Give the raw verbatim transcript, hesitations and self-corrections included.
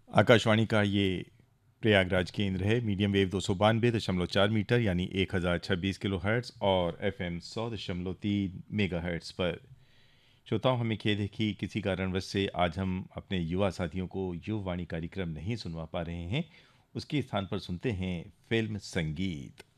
आकाशवाणी का ये प्रयागराज केंद्र है। मीडियम वेव दो सौ बानवे दशमलव चार मीटर यानी एक हज़ार छब्बीस किलो हर्ट्ज़ और एफ एम सौ दशमलव तीन मेगा हर्ट्ज़ पर। श्रोताओं, हमें खेद है कि किसी कारणवश से आज हम अपने युवा साथियों को युववाणी कार्यक्रम नहीं सुनवा पा रहे हैं। उसके स्थान पर सुनते हैं फिल्म संगीत।